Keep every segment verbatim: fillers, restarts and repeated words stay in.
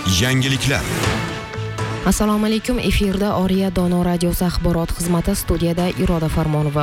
Yangiliklar. Assalomu alaykum. Efirda Oriya Dono radiosi axborot xizmati, studiyada Iroda Farmonova.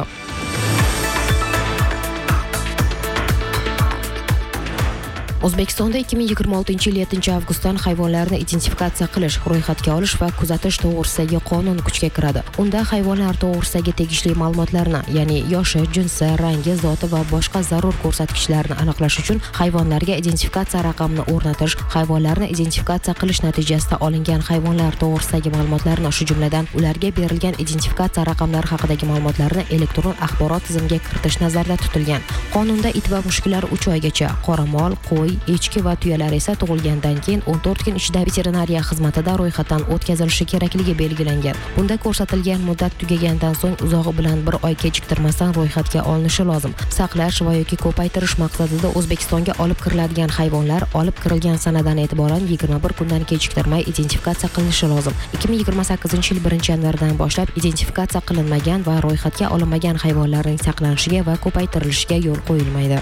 O'zbekistonda ikki ming yigirma oltinchi yil yettinchi avgustdan hayvonlarni identifikatsiya qilish, ro'yxatga olish va kuzatish to'g'risidagi qonun kuchga kiradi. Unda hayvonlar to'g'risidagi tegishli ma'lumotlarni, ya'ni yoshi, jinsi, rangi, zoti va boshqa zarur ko'rsatkichlarni aniqlash uchun hayvonlarga identifikatsiya raqamini o'rnatish, hayvonlarni identifikatsiya qilish natijasida olingan hayvonlar to'g'risidagi ma'lumotlarni, shu jumladan ularga berilgan identifikatsiya raqamlari haqidagi ma'lumotlarni elektron axborot tizimiga kiritish nazarda tutilgan. Qonunda it va mushuklar uch oygacha, qoramol, qo'y, echki va tuyalar esa tug'ilgandan keyin o'n to'rt kun ichida veterinariya xizmatida ro'yxatdan o'tkazilishi kerakligi belgilangan. Bunda ko'rsatilgan muddat tugagandan so'ng uzog'i bilan bir oy kechiktirmasdan ro'yxatga olinishi lozim. Saqlash va yoki ko'paytirish maqsadida O'zbekistonga olib kiriladigan hayvonlar olib kirilgan sanadan e'tiboran yigirma bir kundan kechiktirmay identifikatsiya qilinishi lozim. ikki ming yigirma sakkizinchi yil birinchi yanvardan boshlab identifikatsiya qilinmagan va ro'yxatga olinmagan hayvonlarning saqlanishiga va ko'paytirilishiga yo'l qo'yilmaydi.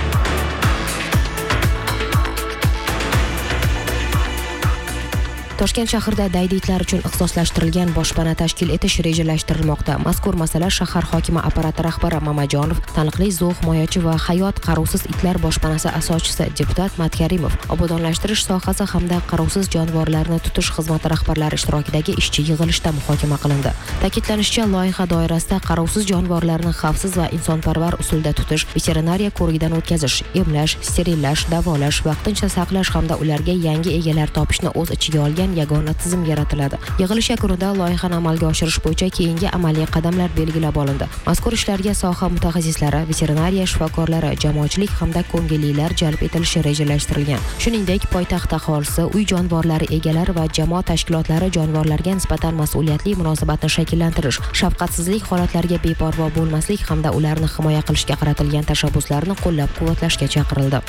Toshkent shahrida dayditlar uchun ixtisoslashtirilgan boshpana tashkil etish rejalashtirilmoqda. Mazkur masala shahar hokimi apparati rahbari Mamajonov, taniqli zoo himoyachi va hayot qarovsiz itlar boshpanasi asoschisi deputat Matkarimov, obodonlashtirish sohasi hamda qarovsiz jonivorlarni tutish xizmati rahbarlari ishtirokidagi ishchi yig'ilishda muhokama qilindi. Ta'kidlanishicha, loyiha doirasida qarovsiz jonivorlarni xavfsiz va insonparvar usulda tutish, veterinariya ko'rigidan o'tkazish, emlash, sterillash, davolash, vaqtincha saqlash hamda ularga yangi egalar topishni o'z ichiga olgan yagona tizim yaratiladi. Yig'ilish yakunida loyihani amalga oshirish bo'yicha keyingi amaliy qadamlar belgilab olindi. Mazkur ishlarga soha mutaxassislari, veterinariya shifokorlari, jamoatchilik hamda ko'ngillilar jalb etilishi rejalashtirilgan. Shuningdek, poytaxt aholisi, uy jonivorlari egalari va jamoat tashkilotlari jonivorlarga nisbatan mas'uliyatli munosabatni shakllantirish, shafqatsizlik holatlariga beparvo bo'lmaslik hamda ularni himoya qilishga qaratilgan tashabbuslarni qo'llab-quvvatlashga chaqirildi.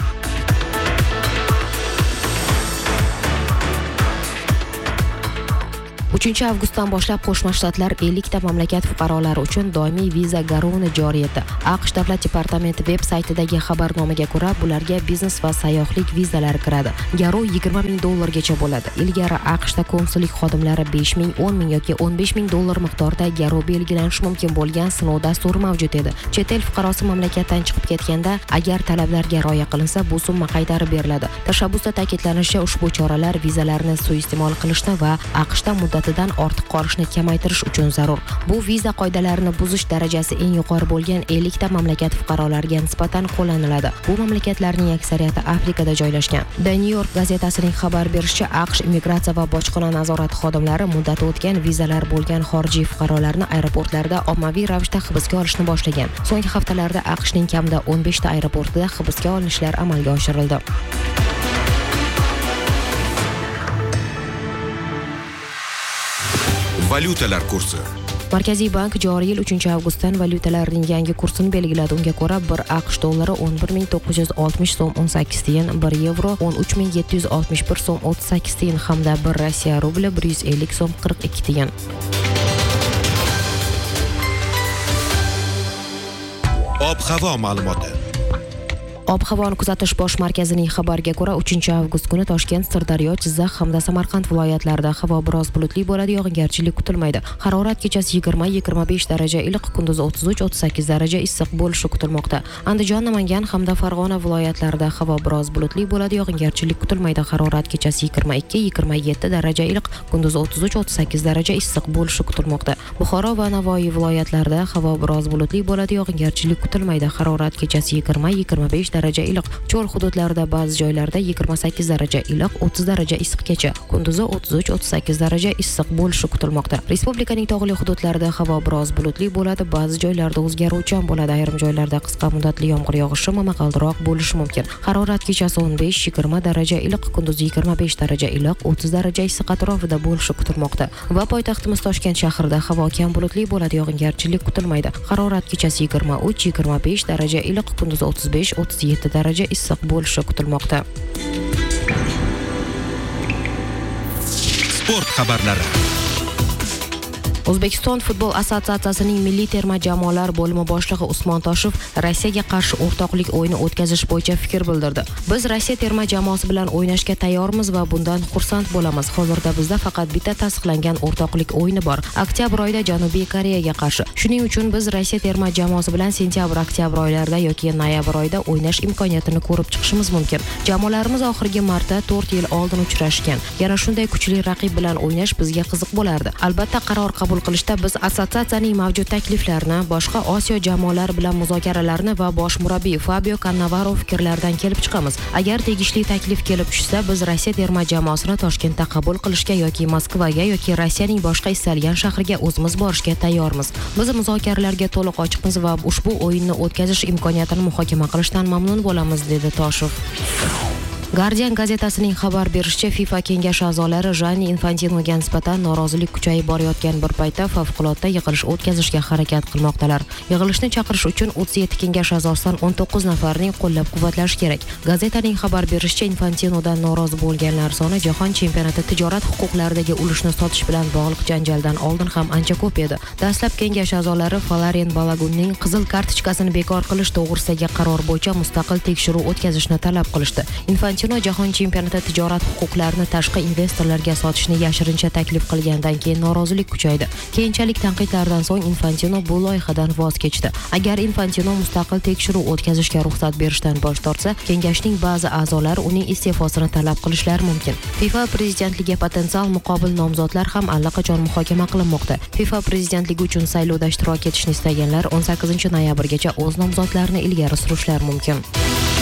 uchinchi avgustdan boshlab Qo'shma Shtatlar ellikta mamlakat fuqarolari uchun doimiy viza garovini joriy etdi. AQSh Davlat departamenti veb saytidagi xabarnomaga ko'ra, bularga biznes va sayyohlik vizalari kiradi. Garov yigirma ming dollargacha bo'ladi. Ilgari AQShda konsullik xodimlari besh ming, o'n ming yoki o'n besh ming dollar miqdorida garov belgilanishi mumkin bo'lgan sinov dasturi mavjud edi. Chet el fuqarosi mamlakatdan chiqib ketganda, agar talablarga rioya qilinsa, bu summa qaytarib beriladi. Tashabbusda ta'kidlanishicha, ushbu choralar vizalarni suiiste'mol qilishni va AQShda muddat dan ortiq qolishni kamaytirish uchun zarur. Bu viza qoidalarini buzish darajasi eng yuqori bo'lgan ellikta mamlakat fuqarolariga nisbatan qo'llaniladi. Bu mamlakatlarning aksariyati Afrikada joylashgan. The New York gazetasining xabar berishicha, AQSh immigratsiya va bojxona nazorati xodimlari muddati o'tgan vizalar bo'lgan xorijiy fuqarolarni aeroportlarda ommaviy ravishda hibsga olishni boshlagan. So'nggi haftalarda AQShning kamida o'n beshta aeroportida hibsga olinishlar amalga oshirildi. Valyutalar kursi. Markaziy bank joriy yil uchinchi avgustdan valyutalarning yangi kursini belgiladi. Unga ko'ra, bir AQSh dollari o'n bir ming to'qqiz yuz oltmish so'm o'n sakkiz tiyin, bir yevro o'n uch ming yetti yuz oltmish bir so'm o'ttiz sakkiz tiyin hamda bir Rossiya rubli bir yuz ellik so'm qirq ikki tiyin. Ob-havo ma'lumoti. Ob-havoni kuzatish bosh markazining xabariga ko'ra, uchinchi avgust kuni Toshkent, Sirdaryo, Jizzax hamda Samarqand viloyatlarida havo biroz bulutli bo'ladi, yog'ingarchilik kutilmaydi. Harorat kechasi yigirma yigirma besh daraja iliq, kunduzi o'ttiz uch o'ttiz sakkiz daraja issiq bo'lishi kutilmoqda. Andijon, Namangan hamda Farg'ona viloyatlarida havo biroz bulutli bo'ladi, yog'ingarchilik kutilmaydi. Harorat kechasi yigirma ikki yigirma yetti daraja iliq, kunduzi o'ttiz uch o'ttiz sakkiz daraja issiq bo'lishi kutilmoqda. Buxoro va Navoiy viloyatlarida havo biroz bulutli bo'ladi, yog'ingarchilik kutilmaydi. Harorat kechasi yigirma yigirma besh daraja iliq, cho'l hududlarida ba'zi joylarda yigirma sakkiz daraja iliq, o'ttiz daraja issiqgacha, kunduzi o'ttiz uch o'ttiz sakkiz daraja issiq bo'lishi kutilmoqda. Respublikaning tog'li hududlarida havo biroz bulutli bo'ladi, ba'zi joylarda o'zgaruvchan bo'ladi, ayrim joylarda qisqa muddatli yomg'ir yog'ishi momaqaldiroq bo'lishi mumkin. Harorat kechasi o'n besh yigirma daraja iliq, kunduzi yigirma besh daraja iliq, o'ttiz daraja issiq atrofida bo'lishi kutilmoqda. Va poytaxtimiz Toshkent shahrida havo kam bulutli bo'ladi, yog'ingarchilik kutilmaydi. Harorat kechasi yigirma uch yigirma besh daraja iliq, kunduzi o'ttiz besh o'ttiz yetti daraja issiq bo'lishi kutilmoqda. Sport xabarlari. O'zbekiston futbol assotsiatsiyasining milliy terma jamoalar bo'limi boshlig'i Usmon Toshev Rossiyaga qarshi o'rtoqlik o'yini o'tkazish bo'yicha fikr bildirdi. Biz Rossiya terma jamoasi bilan o'ynashga tayyormiz va bundan xursand bo'lamiz. Hozirda bizda faqat bitta tasdiqlangan o'rtoqlik o'yini bor. Oktyabr oyida Janubiy Koreyaga qarshi. Shuning uchun biz Rossiya terma jamoasi bilan sentyabr-oktyabr oylarida yoki noyabr oyida o'ynash imkoniyatini ko'rib chiqishimiz mumkin. Jamoalarimiz oxirgi marta to'rt yil oldin uchrashgan. Yana shunday kuchli raqib bilan o'ynash bizga qiziq bo'lardi. Albatta qaror qabul qilishda biz assotsiatsiyaning mavjud takliflarini, boshqa Osiyo jamoalari bilan muzokaralarni va bosh murabbiy Fabio Cannavaro fikrlaridan kelib chiqamiz. Agar tegishli taklif kelib tushsa, biz Rossiya terma jamoasini Toshkentda qabul qilishga yoki Moskvaga yoki Rossiyaning boshqa istalgan shahriga o'zimiz borishga tayyormiz. Biz muzokaralarga to'liq ochiqmiz va ushbu o'yinni o'tkazish imkoniyatini muhokama qilishdan mamnun bo'lamiz, dedi Toshev. Guardian gazetasining xabar berishicha, FIFA kengashi a'zolari Gianni Infantinoga nisbatan norozilik kuchayib borayotgan bir paytda favqulodda yig'ilish o'tkazishga harakat qilmoqdalar. Yig'ilishni chaqirish uchun o'ttiz yetti kengash a'zosidan o'n to'qqiz nafarining qo'llab-quvvatlashi kerak. Gazetaning xabar berishicha, Infantinodan norozi bo'lganlar soni jahon chempionati tijorat huquqlaridagi ulushni sotish bilan bog'liq janjaldan oldin ham ancha ko'p edi. Dastlab kengash a'zolari Florian Balagunning qizil kartochkasini bekor qilish to'g'risidagi qaror bo'yicha mustaqil tekshiruv o'tkazishni talab qilishdi. Infantino jahon chempionati tijorat huquqlarini tashqi investorlarga sotishni yashirincha taklif qilgandan keyin norozilik kuchaydi. Keyinchalik tanqidlardan so'ng Infantino bu loyihadan voz kechdi. Agar Infantino mustaqil tekshiruv o'tkazishga ruxsat berishdan bosh tortsa, kengashning ba'zi a'zolari uning iste'fosini talab qilishlari mumkin. FIFA prezidentligiga potensial muqobil nomzodlar ham allaqachon muhokama qilinmoqda. FIFA prezidentligi uchun saylovda ishtirok etishni istaganlar o'n sakkizinchi noyabrgacha o'z nomzodlarini ilgari surishlari mumkin.